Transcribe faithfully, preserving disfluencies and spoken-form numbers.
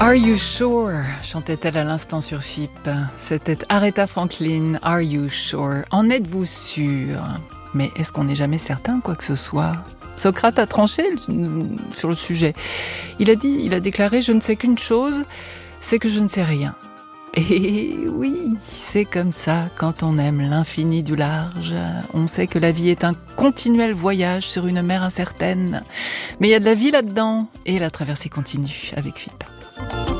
Are you sure? Chantait-elle à l'instant sur F I P. C'était Aretha Franklin. Are you sure? En êtes-vous sûr? Mais est-ce qu'on n'est jamais certain quoi que ce soit? Socrate a tranché sur le sujet. Il a dit, il a déclaré, je ne sais qu'une chose, c'est que je ne sais rien. Et oui, c'est comme ça quand on aime l'infini du large. On sait que la vie est un continuel voyage sur une mer incertaine. Mais il y a de la vie là-dedans et la traversée continue avec F I P.